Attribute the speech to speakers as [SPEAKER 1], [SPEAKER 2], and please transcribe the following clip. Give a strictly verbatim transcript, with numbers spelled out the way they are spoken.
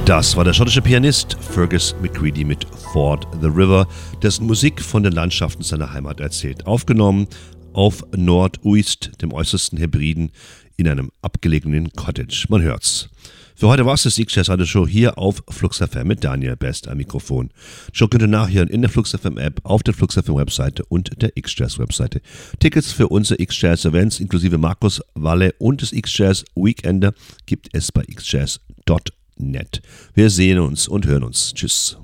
[SPEAKER 1] Das war der schottische Pianist Fergus McCready mit Ford the River, dessen Musik von den Landschaften seiner Heimat erzählt. Aufgenommen auf Nord-Uist, dem äußersten Hebriden, in einem abgelegenen Cottage. Man hört's. Für heute war's das X-Jazz Radio Show hier auf Flux F M mit Daniel Best am Mikrofon. Die Show könnt ihr nachhören in der Flux F M App, auf der Flux F M Webseite und der X-Jazz Webseite. Tickets für unsere X-Jazz Events inklusive Markus Walle und des X-Jazz Weekender gibt es bei x jazz punkt net. Wir sehen uns und hören uns. Tschüss.